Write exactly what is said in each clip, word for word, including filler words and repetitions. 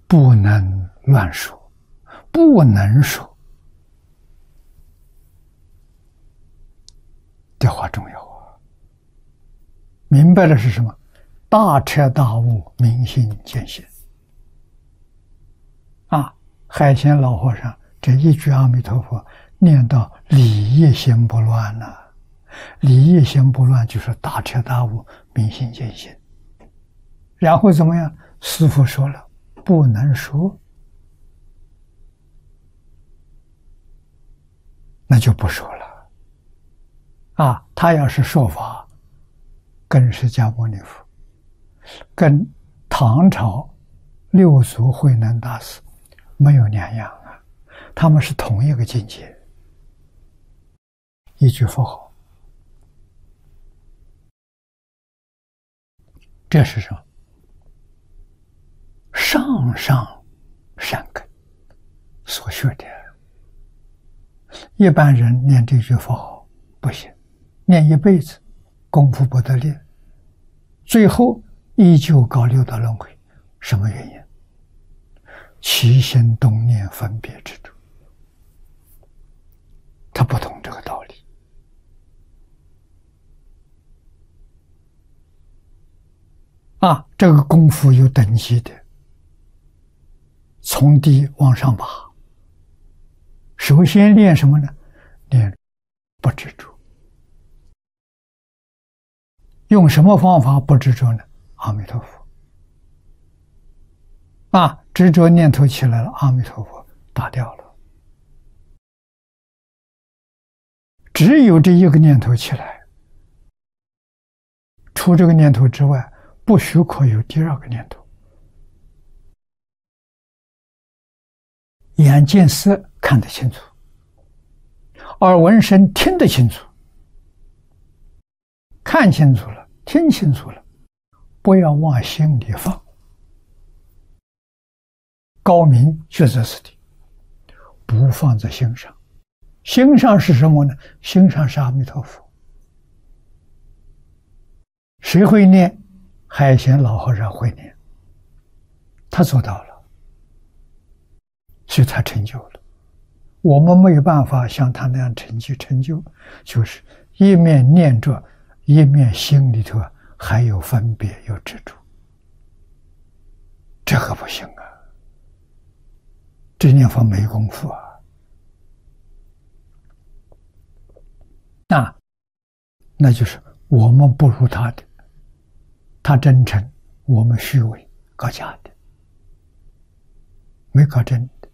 不能乱说，不能说这话重要啊！明白了是什么？大彻大悟，明心见性啊！海贤老和尚这一句阿弥陀佛念到理业心不乱了、啊，理业心不乱就是大彻大悟，明心见性。然后怎么样？师父说了，不能说，那就不说了啊！他要是说法，跟释迦牟尼佛，跟唐朝六祖慧能大师没有两样啊，他们是同一个境界。一句佛号，这是什么？上上善根所学的。一般人念这句佛号不行，念一辈子功夫不得力，最后依旧搞六道轮回。什么原因？起心动念分别执着，他不懂这个道理啊！这个功夫有等级的，从低往上爬。首先练什么呢？练不执着。用什么方法不执着呢？阿弥陀佛啊！执着念头起来了，阿弥陀佛打掉了。只有这一个念头起来，除这个念头之外，不许可有第二个念头。眼见色看得清楚，耳闻声听得清楚，看清楚了，听清楚了，不要往心里放。高明觉则此地，不放在心上。心上是什么呢？心上是阿弥陀佛。谁会念？海贤老和尚会念，他做到了，所以他成就了。我们没有办法像他那样成就成就，就是一面念着，一面心里头还有分别，有执着，这个不行啊！这念佛没功夫啊！那那就是我们不如他的，他真诚，我们虚伪，搞假的，没搞真的。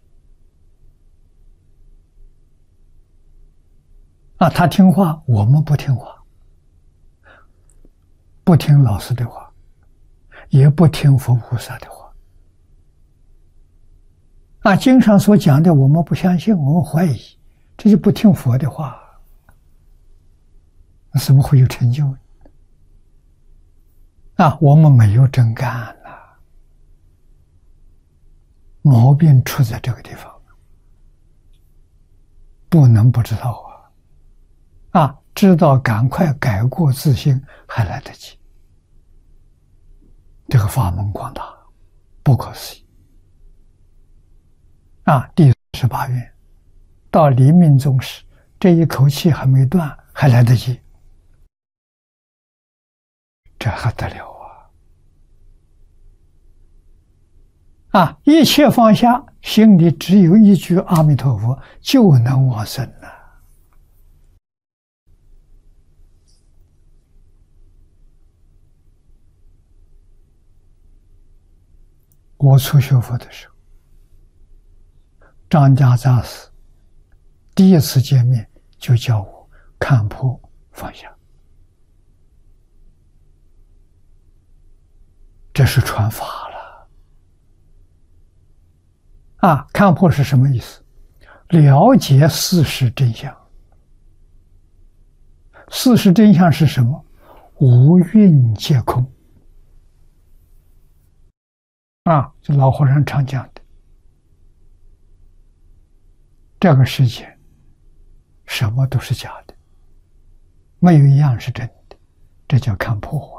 啊，他听话，我们不听话，不听老师的话，也不听佛菩萨的话。啊，经上所讲的我们不相信，我们怀疑，这就不听佛的话，那怎么会有成就呢？啊，我们没有真干啊，毛病出在这个地方，不能不知道啊！啊，知道赶快改过自新，还来得及。这个法门广大，不可思议。啊，第十八愿到临命终时，这一口气还没断，还来得及，这还得了啊！啊，一切放下，心里只有一句阿弥陀佛，就能往生了。我初学佛的时候，张家大师第一次见面就叫我看破放下，这是传法了啊！看破是什么意思？了解事实真相。事实真相是什么？无蕴皆空啊！这老和尚常讲的，这个世界什么都是假的，没有一样是真的，这叫看破。